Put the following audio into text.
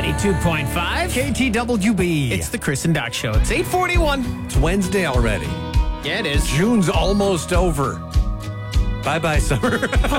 92.5 KTWB. It's the Chris and Doc Show. It's 8:41. It's Wednesday already. Yeah, it is. June's almost over. Bye-bye, summer.